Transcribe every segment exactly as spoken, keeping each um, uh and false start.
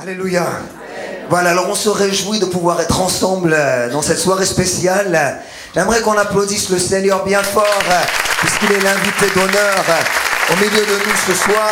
Alléluia. Voilà, alors on se réjouit de pouvoir être ensemble dans cette soirée spéciale. J'aimerais qu'on applaudisse le Seigneur bien fort, puisqu'il est l'invité d'honneur au milieu de nous ce soir.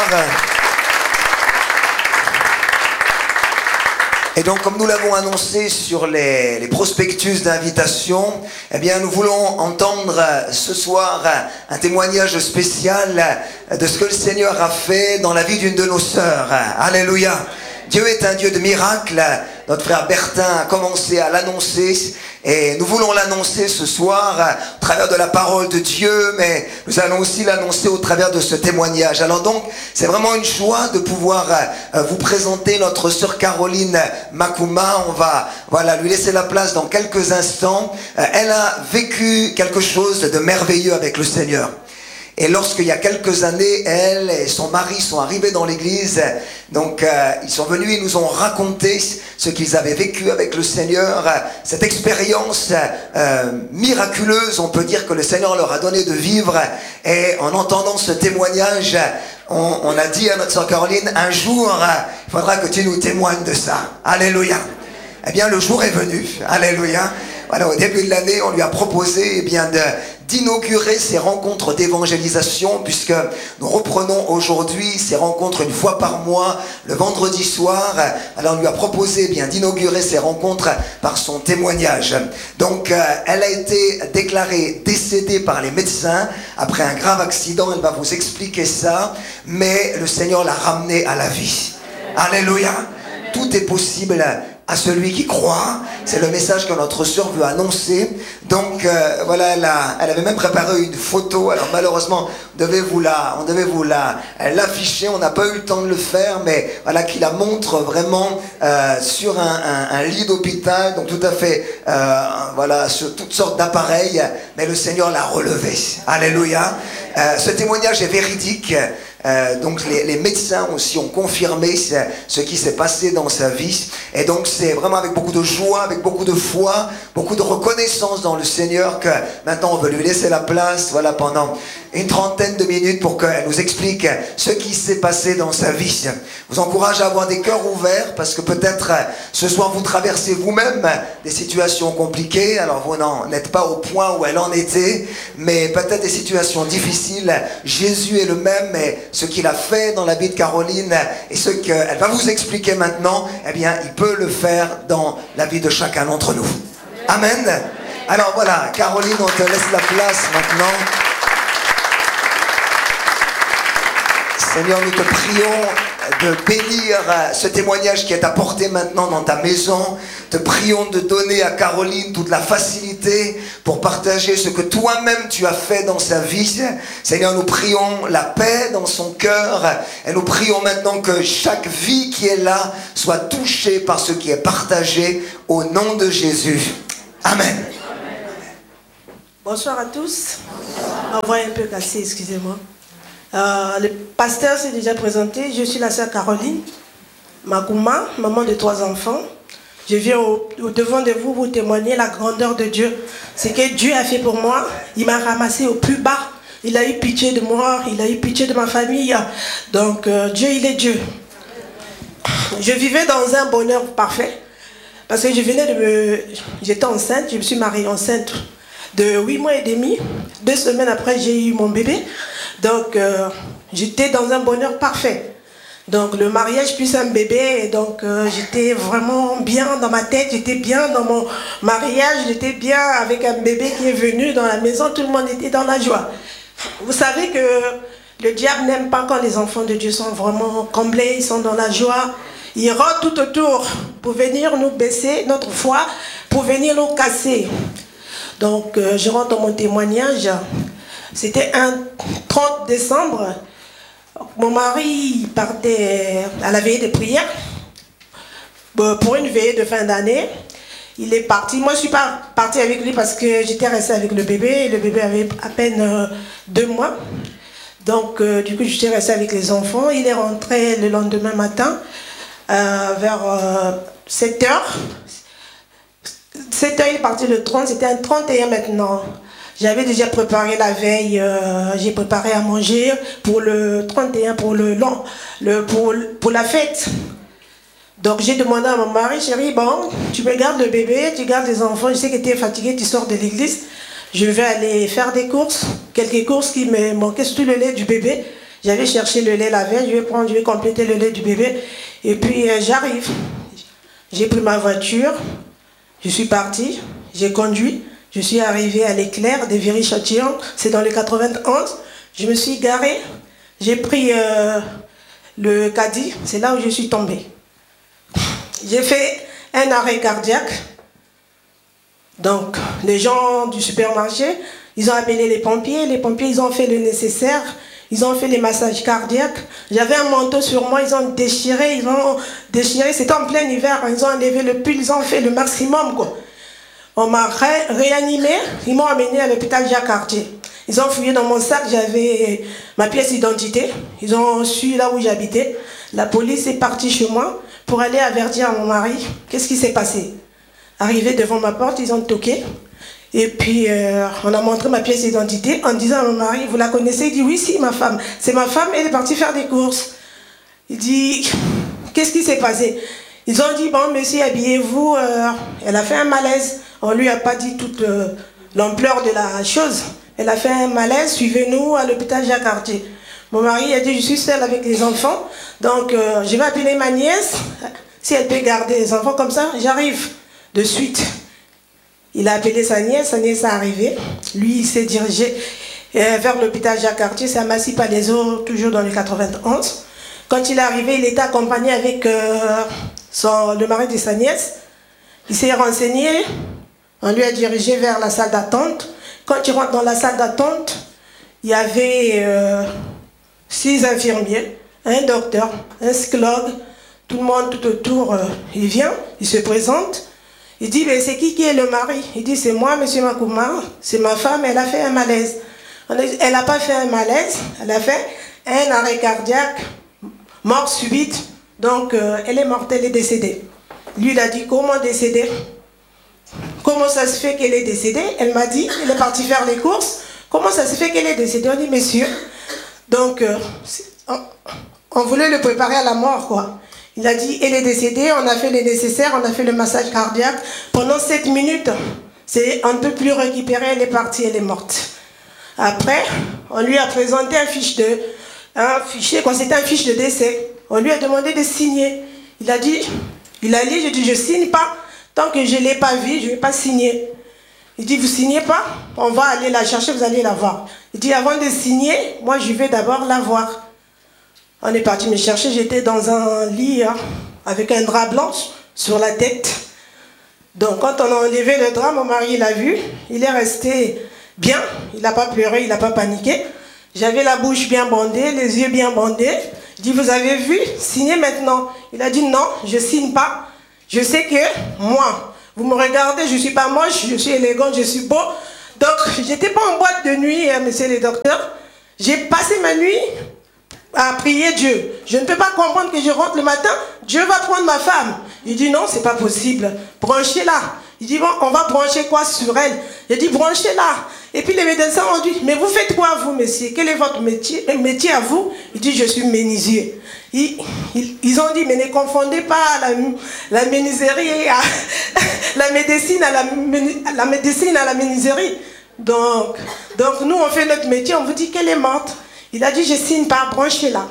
Et donc, comme nous l'avons annoncé sur les, les prospectus d'invitation, eh bien, nous voulons entendre ce soir un témoignage spécial de ce que le Seigneur a fait dans la vie d'une de nos sœurs. Alléluia. Dieu est un Dieu de miracles. Notre frère Bertin a commencé à l'annoncer et nous voulons l'annoncer ce soir au travers de la parole de Dieu, mais nous allons aussi l'annoncer au travers de ce témoignage. Alors donc, c'est vraiment une joie de pouvoir vous présenter notre sœur Caroline Makuma. On va voilà, lui laisser la place dans quelques instants. Elle a vécu quelque chose de merveilleux avec le Seigneur. Et lorsqu'il y a quelques années, elle et son mari sont arrivés dans l'église, donc euh, ils sont venus, ils nous ont raconté ce qu'ils avaient vécu avec le Seigneur, cette expérience euh, miraculeuse, on peut dire que le Seigneur leur a donné de vivre. Et en entendant ce témoignage, on, on a dit à notre sœur Caroline, un jour, il faudra que tu nous témoignes de ça. Alléluia. Eh bien, le jour est venu. Alléluia. Voilà, au début de l'année, on lui a proposé eh bien, de, d'inaugurer ces rencontres d'évangélisation, puisque nous reprenons aujourd'hui ces rencontres une fois par mois, le vendredi soir. Alors on lui a proposé eh bien, d'inaugurer ces rencontres par son témoignage. Donc euh, elle a été déclarée décédée par les médecins après un grave accident. Elle va vous expliquer ça, mais le Seigneur l'a ramenée à la vie. Alléluia. Tout est possible à celui qui croit. C'est le message que notre sœur veut annoncer. Donc euh, voilà, elle, a, elle avait même préparé une photo. Alors malheureusement, on devait vous la, on devait vous la, l'afficher. On n'a pas eu le temps de le faire, mais voilà, qui la montre vraiment euh, sur un, un, un lit d'hôpital. Donc tout à fait, euh, voilà, sur toutes sortes d'appareils. Mais le Seigneur l'a relevé. Alléluia. Euh, ce témoignage est véridique. Euh, donc les, les médecins aussi ont confirmé ce, ce qui s'est passé dans sa vie. Et donc c'est vraiment avec beaucoup de joie, avec beaucoup de foi, beaucoup de reconnaissance dans le Seigneur que maintenant on veut lui laisser la place, voilà, pendant une trentaine de minutes pour qu'elle nous explique ce qui s'est passé dans sa vie. Je vous encourage à avoir des cœurs ouverts, parce que peut-être ce soir vous traversez vous-même des situations compliquées. Alors vous n'en êtes pas au point où elle en était, mais peut-être des situations difficiles. Jésus est le même, et ce qu'il a fait dans la vie de Caroline et ce qu'elle va vous expliquer maintenant, eh bien, il peut le faire dans la vie de chacun d'entre nous. Amen. Alors voilà, Caroline, on te laisse la place maintenant. Seigneur, nous te prions de bénir ce témoignage qui est apporté maintenant dans ta maison. Te prions de donner à Caroline toute la facilité pour partager ce que toi-même tu as fait dans sa vie. Seigneur, nous prions la paix dans son cœur. Et nous prions maintenant que chaque vie qui est là soit touchée par ce qui est partagé au nom de Jésus. Amen. Bonsoir à tous. Ma voix est un peu cassée, excusez-moi. Euh, le pasteur s'est déjà présenté. Je suis la sœur Caroline Makuma, maman de trois enfants. Je viens au, au devant de vous vous témoigner la grandeur de Dieu. Ce que Dieu a fait pour moi, il m'a ramassé au plus bas. Il a eu pitié de moi, il a eu pitié de ma famille. Donc euh, Dieu, il est Dieu. Je vivais dans un bonheur parfait. Parce que je venais de me... J'étais enceinte, je me suis mariée enceinte de huit mois et demi. Deux semaines après, j'ai eu mon bébé. Donc, euh, j'étais dans un bonheur parfait. Donc, le mariage plus un bébé. Et donc, euh, j'étais vraiment bien dans ma tête. J'étais bien dans mon mariage. J'étais bien avec un bébé qui est venu dans la maison. Tout le monde était dans la joie. Vous savez que le diable n'aime pas quand les enfants de Dieu sont vraiment comblés. Ils sont dans la joie. Il rôde tout autour pour venir nous baisser notre foi, pour venir nous casser. Donc, euh, je rentre dans mon témoignage. C'était un trente décembre. Mon mari partait à la veillée de prière pour une veillée de fin d'année. Il est parti. Moi, je ne suis pas partie avec lui parce que j'étais restée avec le bébé. Le bébé avait à peine euh, deux mois. Donc, euh, du coup, j'étais restée avec les enfants. Il est rentré le lendemain matin euh, vers euh, sept heures. sept heures, il est parti le trente. C'était un trente et un maintenant. J'avais déjà préparé la veille, euh, j'ai préparé à manger pour le trente et un, pour, le long, le, pour, pour la fête. Donc j'ai demandé à mon mari, chérie, bon, tu me gardes le bébé, tu gardes les enfants, je sais que tu es fatigué, tu sors de l'église. Je vais aller faire des courses, quelques courses qui me manquaient, surtout le lait du bébé. J'avais cherché le lait la veille, je vais prendre, je vais compléter le lait du bébé. Et puis euh, j'arrive. J'ai pris ma voiture, je suis partie, j'ai conduit, je suis arrivée à l'éclair de Viry-Châtillon, c'est dans le quatre-vingt-onze. Je me suis garée, j'ai pris euh, le caddie, c'est là où je suis tombée. J'ai fait un arrêt cardiaque. Donc, les gens du supermarché, ils ont appelé les pompiers. Les pompiers, ils ont fait le nécessaire. Ils ont fait les massages cardiaques. J'avais un manteau sur moi, ils ont déchiré, ils ont déchiré. C'était en plein hiver, ils ont enlevé le pull, ils ont fait le maximum, quoi. On m'a ré réanimé, ils m'ont amené à l'hôpital Jacques-Cartier. Ils ont fouillé dans mon sac, j'avais ma pièce d'identité. Ils ont su là où j'habitais. La police est partie chez moi pour aller avertir à mon mari. Qu'est-ce qui s'est passé? Arrivé devant ma porte, ils ont toqué. Et puis, euh, on a montré ma pièce d'identité en disant à mon mari, vous la connaissez? Il dit, oui, si, ma femme. C'est ma femme, elle est partie faire des courses. Il dit, qu'est-ce qui s'est passé? Ils ont dit, bon, monsieur, habillez-vous. Euh, elle a fait un malaise. On ne lui a pas dit toute euh, l'ampleur de la chose. Elle a fait un malaise, suivez-nous à l'hôpital Jacques-Cartier. Mon mari a dit, je suis seule avec les enfants, donc euh, je vais appeler ma nièce, si elle peut garder les enfants comme ça, j'arrive de suite. Il a appelé sa nièce, sa nièce est arrivée, lui il s'est dirigé euh, vers l'hôpital Jacques-Cartier, c'est à Massy-Palaiseau, toujours dans le quatre-vingt-onze. Quand il est arrivé, il était accompagné avec euh, son, le mari de sa nièce. Il s'est renseigné, on lui a dirigé vers la salle d'attente. Quand il rentre dans la salle d'attente, il y avait euh, six infirmiers, un docteur, un psychologue, tout le monde tout autour, euh, il vient, il se présente, il dit, mais c'est qui qui est le mari? Il dit, c'est moi, monsieur Makouma, c'est ma femme, elle a fait un malaise. Elle n'a pas fait un malaise, elle a fait un arrêt cardiaque, mort subite, donc euh, elle est morte, elle est décédée. Lui, il a dit, comment décédée? Comment ça se fait qu'elle est décédée? Elle m'a dit, elle est partie faire les courses. Comment ça se fait qu'elle est décédée? On dit, monsieur. Donc, euh, on, on voulait le préparer à la mort, quoi. Il a dit, elle est décédée, on a fait le nécessaire, on a fait le massage cardiaque. Pendant sept minutes, on ne peut plus récupérer, elle est partie, elle est morte. Après, on lui a présenté un fiche de, un fichier, quoi, c'était un fiche de décès. On lui a demandé de signer. Il a dit, il a lu, j'ai dit, je signe pas. Tant que je ne l'ai pas vu, je ne vais pas signer. Il dit, vous ne signez pas? On va aller la chercher, vous allez la voir. Il dit, avant de signer, moi je vais d'abord la voir. On est parti me chercher, j'étais dans un lit hein, avec un drap blanc sur la tête. Donc quand on a enlevé le drap, mon mari l'a vu, il est resté bien, il n'a pas pleuré, il n'a pas paniqué. J'avais la bouche bien bandée, les yeux bien bandés. Je dis, vous avez vu? Signez maintenant. Il a dit, non, je ne signe pas. Je sais que moi, vous me regardez, je ne suis pas moche, je suis élégante, je suis beau. Donc, je n'étais pas en boîte de nuit, hein, monsieur le docteur. J'ai passé ma nuit à prier Dieu. Je ne peux pas comprendre que je rentre le matin, Dieu va prendre ma femme. Il dit, non, c'est pas possible. Branchez-la. Il dit, bon, on va brancher quoi sur elle? Il dit, branchez-la. Et puis les médecins ont dit, mais vous faites quoi vous, monsieur? Quel est votre métier, métier à vous? Il dit, je suis menuisier. Ils, ils, ils ont dit, mais ne confondez pas la, la menuiserie, à, la médecine à la, la médecine à la menuiserie. Donc, donc nous, on fait notre métier, on vous dit qu'elle est morte. Il a dit, je signe pas, branchez-la.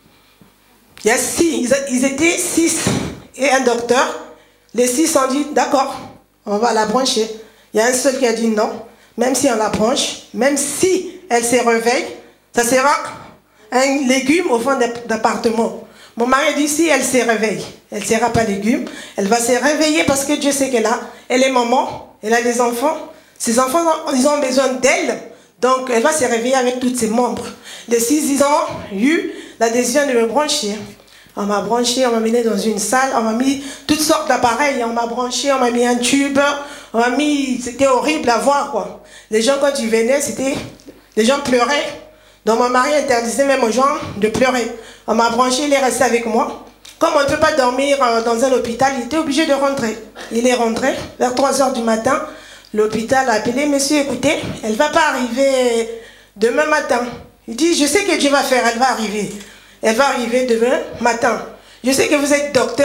Il y a six, ils, ils étaient six et un docteur. Les six ont dit, d'accord, on va la brancher. Il y a un seul qui a dit non, même si on la branche, même si elle se réveille, ça sera un légume au fond d'appartement. Mon mari dit, si elle se réveille, elle ne sera pas légume, elle va se réveiller parce que Dieu sait qu'elle a, elle est maman, elle a des enfants, ses enfants, ils ont besoin d'elle, donc elle va se réveiller avec tous ses membres. Les six, ils ont eu la décision de me brancher. On m'a branché, on m'a mené dans une salle, on m'a mis toutes sortes d'appareils, on m'a branché, on m'a mis un tube, on m'a mis, c'était horrible à voir quoi. Les gens quand ils venaient, c'était, les gens pleuraient. Donc mon mari interdisait même aux gens de pleurer. On m'a branché, il est resté avec moi. Comme on ne peut pas dormir dans un hôpital, il était obligé de rentrer. Il est rentré, vers trois heures du matin, l'hôpital a appelé, monsieur écoutez, elle ne va pas arriver demain matin. Il dit, je sais que Dieu va faire, elle va arriver. Elle va arriver demain matin. Je sais que vous êtes docteur,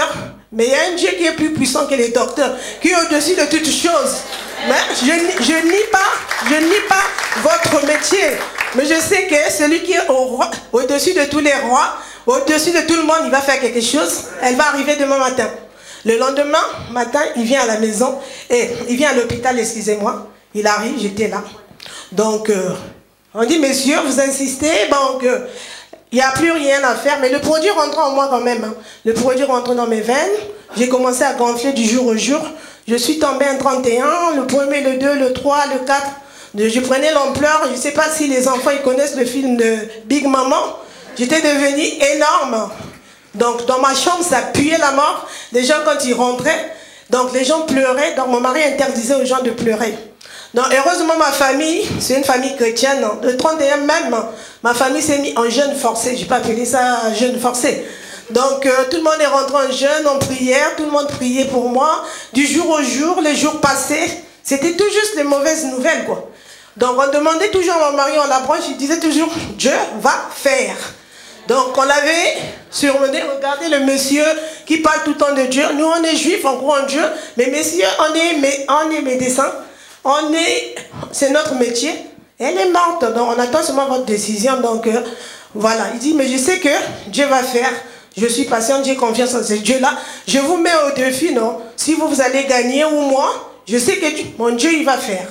Mais il y a un Dieu qui est plus puissant que les docteurs, qui est au-dessus de toutes choses. Mais je, je nie pas, je nie pas votre métier. Mais je sais que celui qui est au roi, au-dessus de tous les rois, au-dessus de tout le monde, il va faire quelque chose. Elle va arriver demain matin. Le lendemain matin, il vient à la maison, et il vient à l'hôpital, excusez-moi. Il arrive, j'étais là. Donc, euh, on dit, messieurs, vous insistez, donc, il euh, n'y a plus rien à faire. Mais le produit rentre en moi quand même. Hein. Le produit rentre dans mes veines. J'ai commencé à gonfler du jour au jour. Je suis tombée un trente et un, le premier, le deux, le trois, le quatre. Je prenais l'ampleur. Je ne sais pas si les enfants ils connaissent le film de Big Maman. J'étais devenue énorme. Donc, dans ma chambre, ça puait la mort. Les gens, quand ils rentraient, donc les gens pleuraient. Donc, mon mari interdisait aux gens de pleurer. Donc, heureusement, ma famille, c'est une famille chrétienne. Le trente et un même, ma famille s'est mise en jeûne forcé. Je n'ai pas appelé ça jeûne forcé. Donc, euh, tout le monde est rentré en jeûne, en prière. Tout le monde priait pour moi. Du jour au jour, les jours passaient. C'était tout juste les mauvaises nouvelles, quoi. Donc, on demandait toujours à mon mari en la branche. Il disait toujours, Dieu va faire. Donc, on l'avait surmené. Regardez le monsieur qui parle tout le temps de Dieu. Nous, on est juifs, on croit en Dieu. Mais messieurs, on est, on est médecins. On est, c'est notre métier. Elle est morte. Donc, on attend seulement votre décision. Donc, euh, voilà. Il dit, mais je sais que Dieu va faire. Je suis patient, j'ai confiance en ce Dieu-là. Je vous mets au défi, non? Si vous, vous allez gagner ou moi, je sais que mon Dieu, il va faire.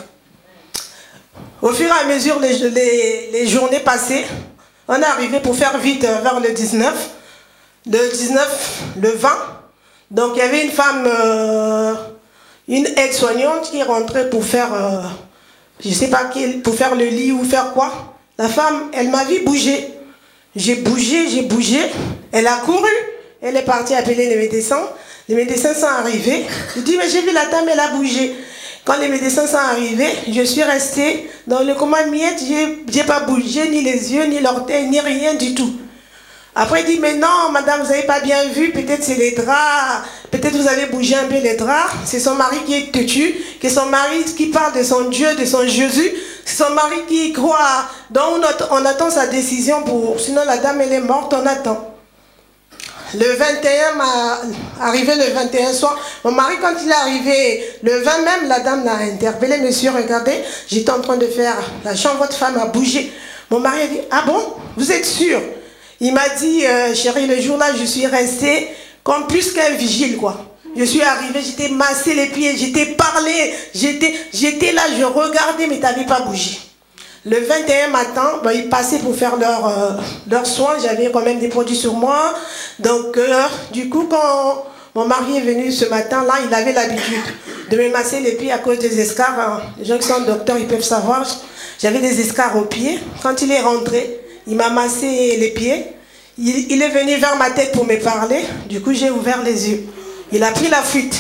Au fur et à mesure, les, les, les journées passées, on est arrivé pour faire vite vers le dix-neuf. Le dix-neuf, le vingt. Donc, il y avait une femme, euh, une aide-soignante qui est rentrée pour faire, euh, je ne sais pas, pour faire le lit ou faire quoi. La femme, elle m'a vu bouger. J'ai bougé, j'ai bougé. Elle a couru. Elle est partie appeler les médecins. Les médecins sont arrivés. Je dis, mais j'ai vu la dame, elle a bougé. Quand les médecins sont arrivés, je suis restée dans le coma miette. Je n'ai pas bougé, ni les yeux, ni l'orteil, ni rien du tout. Après, il dit, mais non, madame, vous n'avez pas bien vu. Peut-être c'est les draps. Peut-être vous avez bougé un peu les draps. C'est son mari qui est têtu. C'est son mari qui parle de son Dieu, de son Jésus. C'est son mari qui croit. Donc, on attend sa décision pour... Sinon, la dame, elle est morte, on attend. Le vingt et un, m'a arrivé le vingt et un soir. Mon mari, quand il est arrivé, le vingt même, la dame l'a interpellé. Monsieur, regardez, j'étais en train de faire la chambre, votre femme a bougé. Mon mari a dit, ah bon, vous êtes sûr? Il m'a dit, euh, chérie, le jour-là, je suis restée comme plus qu'un vigile, quoi. Je suis arrivée, j'étais massé les pieds, j'étais parlé, j'étais, j'étais là, je regardais, mais tu n'avais pas bougé. Le vingt et un matin, ben, ils passaient pour faire leurs euh, leur soins. J'avais quand même des produits sur moi. Donc, euh, du coup, quand mon mari est venu ce matin-là, il avait l'habitude de me masser les pieds à cause des escarres. Hein. Les gens qui sont docteurs, ils peuvent savoir. J'avais des escarres aux pieds. Quand il est rentré, il m'a massé les pieds. Il, il est venu vers ma tête pour me parler. Du coup, j'ai ouvert les yeux. Il a pris la fuite.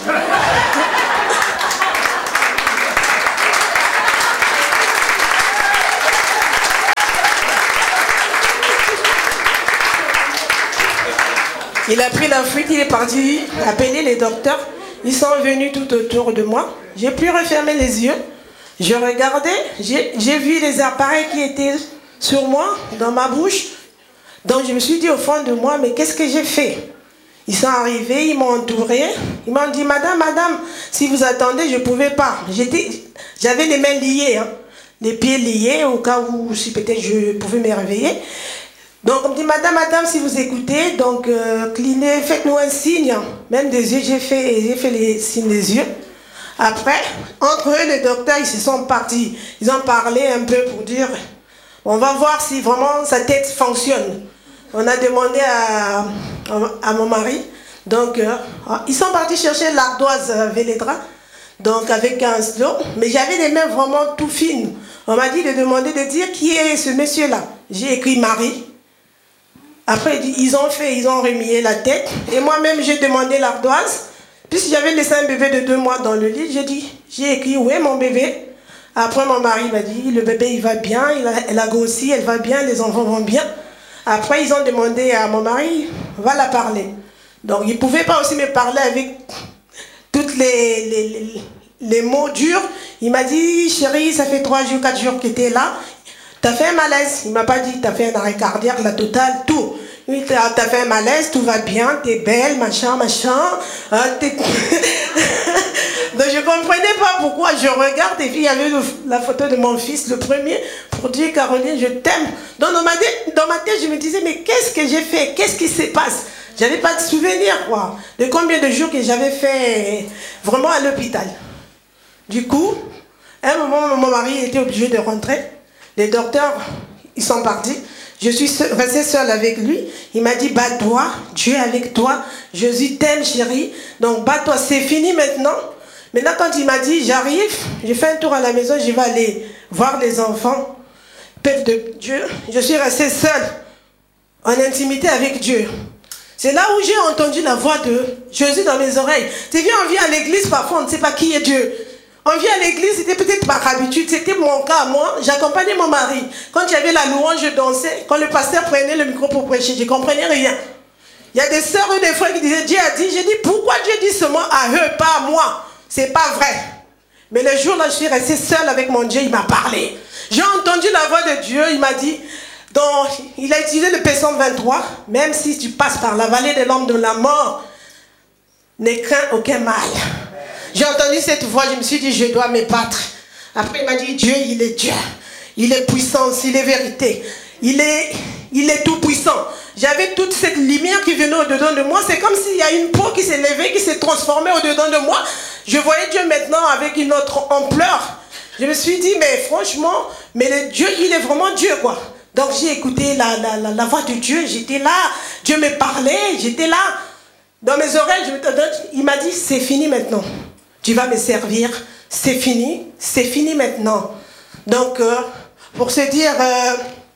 Il a pris la fuite, il est parti appeler les docteurs. Ils sont venus tout autour de moi. J'ai pu refermer les yeux. Je regardais, j'ai vu les appareils qui étaient sur moi, dans ma bouche. Donc je me suis dit au fond de moi, mais qu'est-ce que j'ai fait? Ils sont arrivés, ils m'ont entouré. Ils m'ont dit, madame, madame, si vous attendez, je ne pouvais pas. J'avais les mains liées, hein, les pieds liés, au cas où si peut-être je pouvais me réveiller. Donc on me dit, madame, madame, si vous écoutez, donc euh, clinez, faites-nous un signe. Même des yeux, j'ai fait, j'ai fait les signes des yeux. Après, entre eux, les docteurs, ils se sont partis. Ils ont parlé un peu pour dire, on va voir si vraiment sa tête fonctionne. On a demandé à, à mon mari. Donc, euh, ils sont partis chercher l'ardoise euh, Vélédra, donc avec un stylo. Mais j'avais les mains vraiment tout fines. On m'a dit de demander de dire qui est ce monsieur-là. J'ai écrit Marie. Après, ils ont fait, ils ont remué la tête. Et moi-même, j'ai demandé l'ardoise. Puisque j'avais laissé un bébé de deux mois dans le lit, j'ai dit, j'ai écrit, où est mon bébé? Après, mon mari m'a dit, le bébé, il va bien, il a, elle a grossi, elle va bien, les enfants vont bien. Après, ils ont demandé à mon mari, va la parler. Donc, il ne pouvait pas aussi me parler avec tous les, les, les, les mots durs. Il m'a dit, chérie, ça fait trois jours, quatre jours que tu es là. Tu as fait un malaise. Il ne m'a pas dit, tu as fait un arrêt cardiaque, la totale, tout. oui, t'as as fait un malaise, tout va bien, t'es belle, machin, machin. Hein, t'es... Donc je ne comprenais pas pourquoi. Je regarde et puis il y avait le, la photo de mon fils, le premier, pour dire Caroline, je t'aime. Donc dans ma, dans ma tête, je me disais, mais qu'est-ce que j'ai fait? Qu'est-ce qui se passe? Je n'avais pas de souvenir, quoi, de combien de jours que j'avais fait vraiment à l'hôpital. Du coup, à un moment, mon mari était obligé de rentrer. Les docteurs, ils sont partis. Je suis restée seule avec lui. Il m'a dit, bats-toi, Dieu est avec toi. Jésus t'aime, chérie. Donc, bats-toi, c'est fini maintenant. Maintenant, quand il m'a dit, j'arrive, j'ai fait un tour à la maison, je vais aller voir les enfants. Père de Dieu, je suis restée seule, en intimité avec Dieu. C'est là où j'ai entendu la voix de Jésus dans mes oreilles. Tu viens, on vient à l'église, parfois on ne sait pas qui est Dieu. On vient à l'église, c'était peut-être par habitude, c'était mon cas, moi. J'accompagnais mon mari. Quand il y avait la louange, je dansais. Quand le pasteur prenait le micro pour prêcher, je ne comprenais rien. Il y a des sœurs ou des frères qui disaient, Dieu a dit, j'ai dit, pourquoi Dieu dit ce mot à eux, pas à moi? C'est pas vrai. Mais le jour-là, je suis restée seule avec mon Dieu, il m'a parlé. J'ai entendu la voix de Dieu, il m'a dit, donc, il a utilisé le Psaume vingt-trois, même si tu passes par la vallée de l'ombre de la mort, ne crains aucun mal. J'ai entendu cette voix, je me suis dit, je dois me battre. Après, il m'a dit, Dieu, il est Dieu. Il est puissance, il est vérité. Il est, il est tout puissant. J'avais toute cette lumière qui venait au-dedans de moi. C'est comme s'il y a une peau qui s'est levée, qui s'est transformée au-dedans de moi. Je voyais Dieu maintenant avec une autre ampleur. Je me suis dit, mais franchement, mais le Dieu, il est vraiment Dieu, quoi. Donc j'ai écouté la, la, la, la voix de Dieu, j'étais là, Dieu me parlait, j'étais là. Dans mes oreilles, je me, il m'a dit, c'est fini maintenant. Tu vas me servir, c'est fini, c'est fini maintenant. Donc, euh, pour se dire, euh,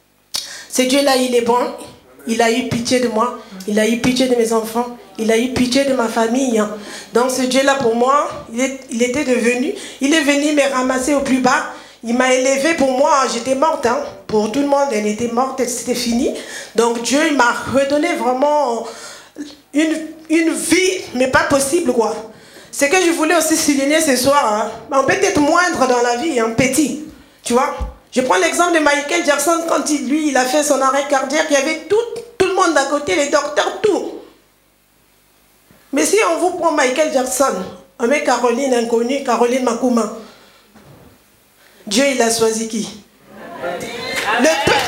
ce Dieu-là, il est bon, il a eu pitié de moi, il a eu pitié de mes enfants, il a eu pitié de ma famille. Donc ce Dieu-là, pour moi, il, est, il était devenu, il est venu me ramasser au plus bas. Il m'a élevé pour moi, j'étais morte, hein. Pour tout le monde, elle était morte, c'était fini. Donc Dieu, il m'a redonné vraiment une, une vie, mais pas possible, quoi. Ce que je voulais aussi souligner ce soir, hein, on peut être moindre dans la vie, hein, petit, tu vois. Je prends l'exemple de Michael Jackson, quand il, lui, il a fait son arrêt cardiaque, il y avait tout, tout le monde à côté, les docteurs, tout. Mais si on vous prend Michael Jackson, on met Caroline inconnue, Caroline Makuma, Dieu, il a choisi qui? Le peuple.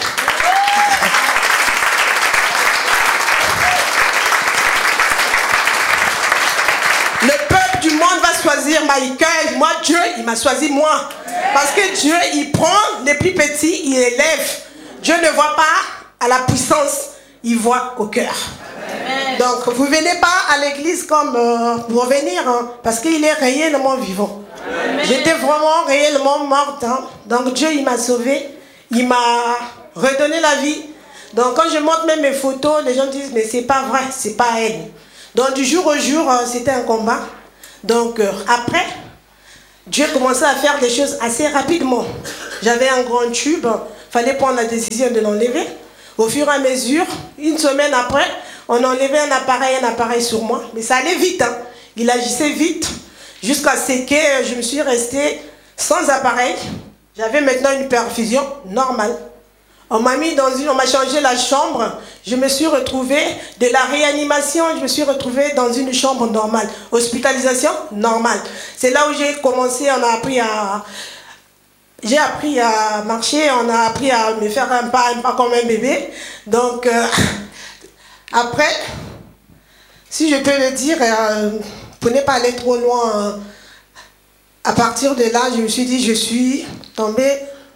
Le peuple du monde va choisir Michael. Moi, Dieu, il m'a choisi moi. Parce que Dieu, il prend les plus petits, il élève. Dieu ne voit pas à la puissance, il voit au cœur. Donc, vous ne venez pas à l'église comme euh, pour venir, hein, parce qu'il est réellement vivant. J'étais vraiment réellement morte. Hein. Donc Dieu, il m'a sauvée. Il m'a redonné la vie. Donc quand je montre même mes photos, les gens disent, mais c'est pas vrai, c'est pas elle. Donc du jour au jour, euh, c'était un combat. Donc euh, après, Dieu commençait à faire des choses assez rapidement. J'avais un grand tube, il fallait prendre la décision de l'enlever. Au fur et à mesure, une semaine après, on enlevait un appareil, un appareil sur moi. Mais ça allait vite, hein. Il agissait vite. Jusqu'à ce que je me suis restée sans appareil. J'avais maintenant une perfusion normale. On m'a mis dans une, on m'a changé la chambre. Je me suis retrouvée de la réanimation, je me suis retrouvée dans une chambre normale. Hospitalisation normale. C'est là où j'ai commencé, on a appris à, j'ai appris à marcher, on a appris à me faire un pas, un pas comme un bébé. Donc euh, après, si je peux le dire. Euh, Pour ne pas aller trop loin, à partir de là, je me suis dit, je suis tombée,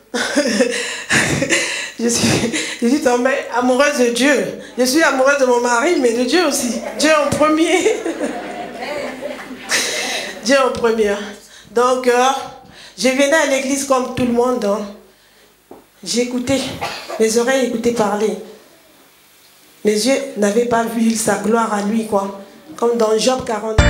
je, suis, je suis tombée amoureuse de Dieu. Je suis amoureuse de mon mari, mais de Dieu aussi. Dieu en premier. Dieu en premier. Donc, euh, je venais à l'église comme tout le monde. Hein. J'écoutais, mes oreilles écoutaient parler. Mes yeux n'avaient pas vu sa gloire à lui, quoi. Comme dans Job quarante.